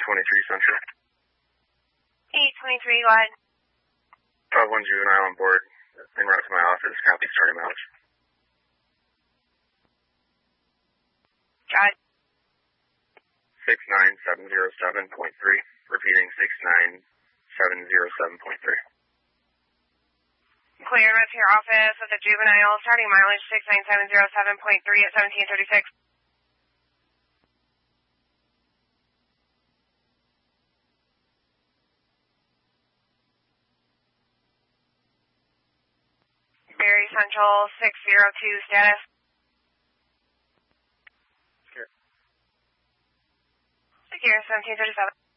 Central. 823, go ahead. 1 juvenile on board, en route to my office, copy starting mileage. Got it. 69707.3, repeating 69707.3. Cleared with your office with a juvenile, starting mileage 69707.3 at 1736. Berry Central 602 status. Secure. Secure 1737.